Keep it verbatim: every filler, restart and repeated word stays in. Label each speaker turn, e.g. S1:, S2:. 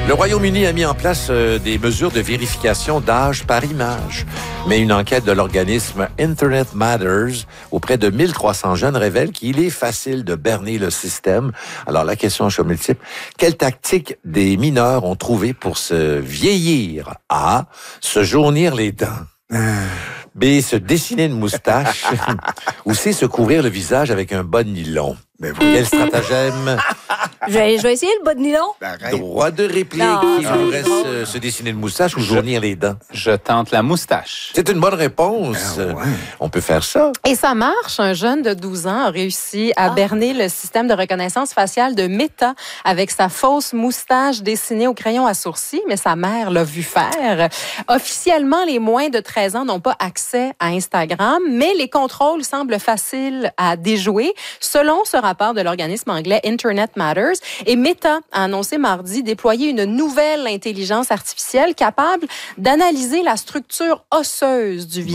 S1: Le Royaume-Uni a mis en place euh, des mesures de vérification d'âge par image. Mais une enquête de l'organisme Internet Matters auprès de mille trois cents jeunes révèle qu'il est facile de berner le système. Alors la question est multiple. Quelle tactique des mineurs ont trouvé pour se vieillir? A. Se jaunir les dents. B. Se dessiner une moustache. Ou C. Se couvrir le visage avec un bas de nylon.
S2: Mais
S1: Quel stratagème?
S3: Je vais, je vais essayer le bas de nylon.
S1: Droit de réplique.
S3: Non,
S1: Il
S3: c'est
S1: vous reste
S3: drôle.
S1: euh, se dessiner une moustache ou jaunir les dents.
S4: Je tente la moustache.
S1: C'est une bonne réponse.
S2: Ah ouais.
S1: On peut faire ça.
S5: Et ça marche. Un jeune de douze ans a réussi à
S3: Ah.
S5: berner le système de reconnaissance faciale de Meta avec sa fausse moustache dessinée au crayon à sourcils, mais sa mère l'a vu faire. Officiellement, les moins de treize ans n'ont pas accès à Instagram, mais les contrôles semblent faciles à déjouer, selon ce rapport de l'organisme anglais Internet Matters. Et Meta a annoncé mardi déployer une nouvelle intelligence artificielle capable d'analyser la structure osseuse du visage.